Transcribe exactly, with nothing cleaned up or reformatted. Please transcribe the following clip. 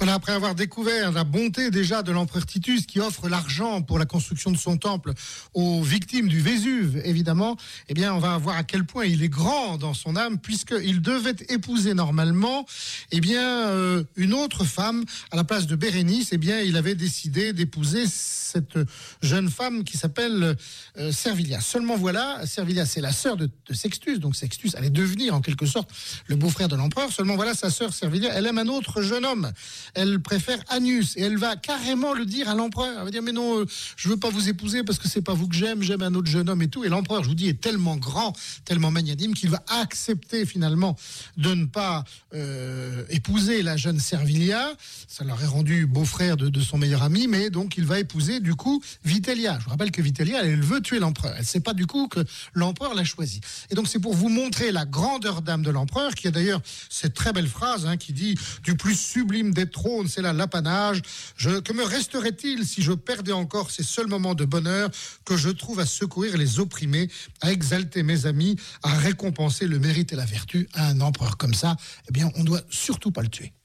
Voilà, après avoir découvert la bonté déjà de l'empereur Titus qui offre l'argent pour la construction de son temple aux victimes du Vésuve, évidemment, eh bien, on va voir à quel point il est grand dans son âme puisqu'il devait épouser normalement, eh bien, euh, une autre femme à la place de Bérénice. Eh bien, il avait décidé d'épouser cette jeune femme qui s'appelle euh, Servilia. Seulement voilà, Servilia, c'est la sœur de, de Sextus, donc Sextus allait devenir en quelque sorte le beau-frère de l'empereur. Seulement voilà, sa sœur Servilia, elle aime un autre jeune homme. Elle préfère Annius et elle va carrément le dire à l'empereur. Elle va dire mais non, euh, je veux pas vous épouser parce que c'est pas vous que j'aime, j'aime un autre jeune homme et tout. Et l'empereur, je vous dis, est tellement grand, tellement magnanime qu'il va accepter finalement de ne pas euh, épouser la jeune Servilia. Ça leur est rendu beau-frère de, de son meilleur ami, mais donc il va épouser du coup Vitellia. Je vous rappelle que Vitellia, elle, elle veut tuer l'empereur. Elle sait pas du coup que l'empereur l'a choisi. Et donc c'est pour vous montrer la grandeur d'âme de l'empereur, qui a d'ailleurs cette très belle phrase hein, qui dit du plus sublime des trône, c'est là l'apanage. Je, que me resterait-il si je perdais encore ces seuls moments de bonheur que je trouve à secourir les opprimés, à exalter mes amis, à récompenser le mérite et la vertu à un empereur comme ça? Eh bien, on doit surtout pas le tuer.